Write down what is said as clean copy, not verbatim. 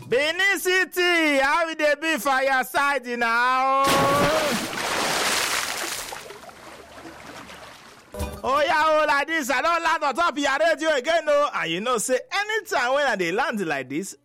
Benin City, how will they be for your side now? Oh yeah, oh like this, I don't land on top of your radio again, no. And you know, say anytime when they land like this,